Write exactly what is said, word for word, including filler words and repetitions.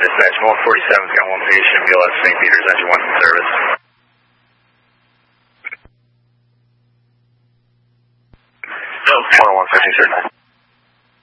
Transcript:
dispatch. one forty-seven's got one patient, B L S Saint Peter's, engine one in service. one oh one, fifteen thirty-nine.